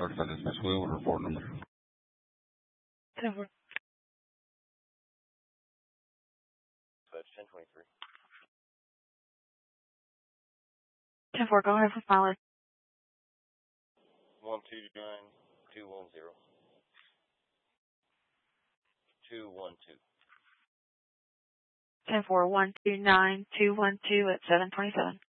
Northside Dispatch. We will report number. 10-4. Dispatch 1023. 10-4, go ahead for pilot. 129210. 212. 10-4, 129-212 at 727.